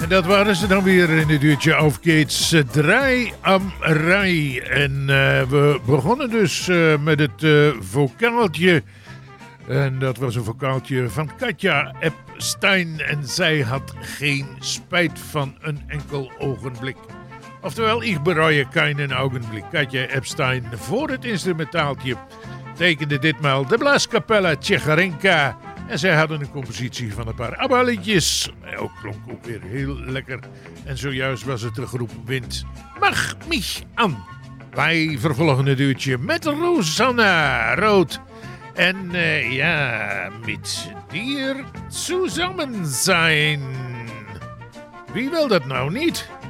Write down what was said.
En dat waren ze dan weer in het uurtje Aufgeht's Draai am Rij. En we begonnen dus met het vocaaltje. En dat was een vocaaltje van Katja Epstein. En zij had geen spijt van een enkel ogenblik. Oftewel, ik bereue keinen Augenblick. Katja Epstein voor het instrumentaaltje tekende ditmaal de Blaaskapella Tjecharenka. En zij hadden een compositie van een paar ABBA-liedjes. Ook klonk ook weer heel lekker. En zojuist was het de groep Wind. Mag mich aan. Wij vervolgen het uurtje met Rosanna Rood. En met dir zusammen zijn. Wie wil dat nou niet?